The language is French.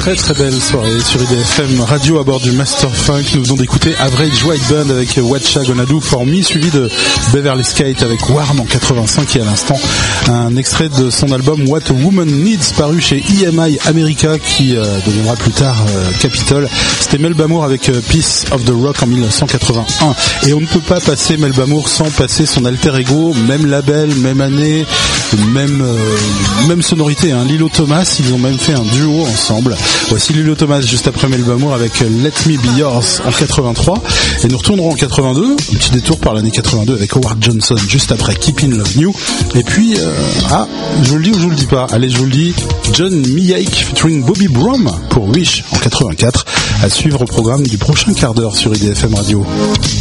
très très belle soirée sur IDFM Radio à bord du Master Funk. Nous venons d'écouter Average White Band avec Whatcha Gonna Do For Me, suivi de Beverly Skate avec Warm en 85 et à l'instant un extrait de son album What a Woman Needs paru chez EMI America qui deviendra plus tard Capitol. C'était Melba Moore avec Piece of the Rock en 1981 et on ne peut pas passer Melba Moore sans passer son alter ego, même label, même année, même sonorité, hein. Lilo Thomas, ils ont même fait un duo ensemble. Voici Lilo Thomas juste après Melba Moore avec Let Me Be Yours en 83 et nous retournerons en 82, un petit détour par l'année 82 avec Howard Johnson juste après Keepin' Love New et puis je vous le dis ou je vous le dis pas, allez je vous le dis, John Miyaik featuring Bobby Broom pour Wish en 84 à suivre au programme du prochain quart d'heure sur IDFM Radio.